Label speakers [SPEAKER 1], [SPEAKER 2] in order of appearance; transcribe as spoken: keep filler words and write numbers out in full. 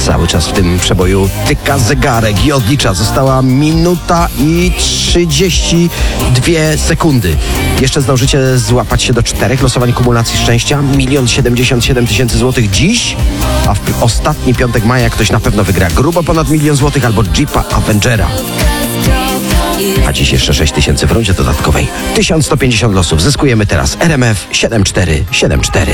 [SPEAKER 1] Cały czas w tym przeboju tyka zegarek i odlicza. Została minuta i trzydzieści dwie sekundy. Jeszcze zdążycie złapać się do czterech losowań kumulacji szczęścia. Milion siedemdziesiąt siedem tysięcy złotych dziś, a w ostatni piątek maja ktoś na pewno wygra grubo ponad milion złotych albo Jeepa Avengera. A dziś jeszcze sześć tysięcy w rundzie dodatkowej. tysiąc sto pięćdziesiąt losów zyskujemy teraz. R M F siedem cztery siedem cztery.